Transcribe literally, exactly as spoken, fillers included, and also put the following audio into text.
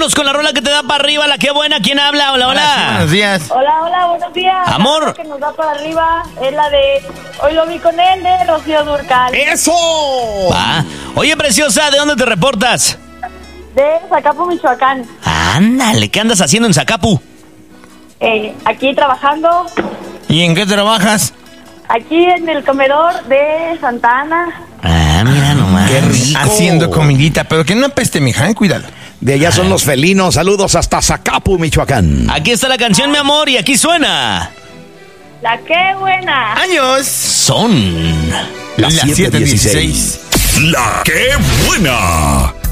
Vámonos con la rola que te da para arriba, la que buena. ¿Quién habla? Hola, hola. Hola, sí, buenos días. Hola, hola, buenos días. Amor. La rola que nos da para arriba es la de Hoy lo vi con él, de Rocío Dúrcal. ¡Eso! Va. Oye, preciosa, ¿de dónde te reportas? De Zacapu, Michoacán. Ándale, ¿qué andas haciendo en Zacapu? Eh, aquí trabajando, ¿Y en qué trabajas? aquí en el comedor de Santa Ana. Ah, mira nomás. Qué rico. Haciendo comidita, pero que no apeste, mija, eh, cuídalo. De allá son los felinos. Saludos hasta Zacapu, Michoacán. Aquí está la canción, mi amor, y aquí suena. La que buena. ¡Años! Son Las Las siete siete dieciséis. dieciséis. La que buena.